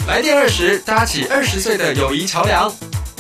来电20，搭起20岁的友谊桥梁。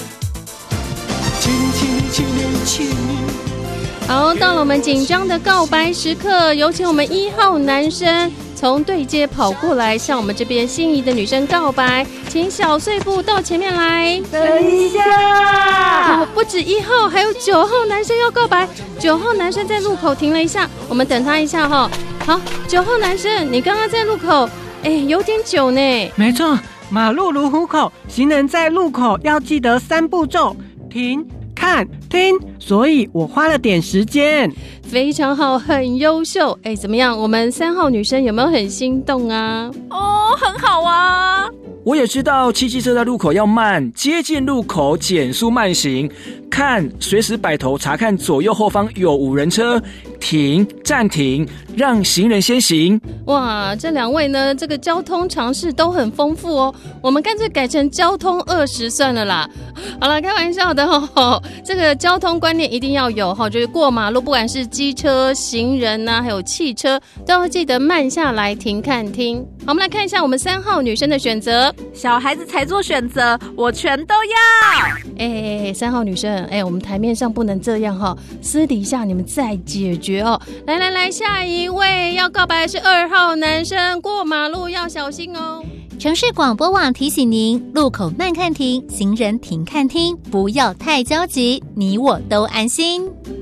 好，到了我们紧张的告白时刻，有请我们1号男生从对街跑过来，向我们这边心仪的女生告白，请小碎步到前面来。 等一下， 不止1号，还有9号男生要告白。9号男生在路口停了一下，我们等他一下哈。好，9号男生，你刚刚在路口，有点久呢。 没错，马路如虎口，行人在路口要记得3步骤：停、看、听，所以我花了点时间。 非常好，很优秀。怎么样？我们3号女生有没有很心动啊？ 哦，很好啊。 我也知道骑机车在路口要慢，接近路口减速慢行，看随时摆头查看左右后方有无人车，停暂停，让行人先行。 哇，这2位呢，这个交通常识都很丰富哦。我们干脆改成交通20算了啦。好了，开玩笑的哦。这个交通观念一定要有哈，就是过马路，不管是机车、行人啊，还有汽车，都要记得慢下来，停看听。好，我们来看一下我们3号女生的选择。 小孩子才做选择，我全都要。 3号女生，我们台面上不能这样哈，私底下你们再解决哦。来，下一位要告白的是2号男生，过马路要小心哦。 城市广播网提醒您：路口慢看停，行人停看听，不要太焦急，你我都安心。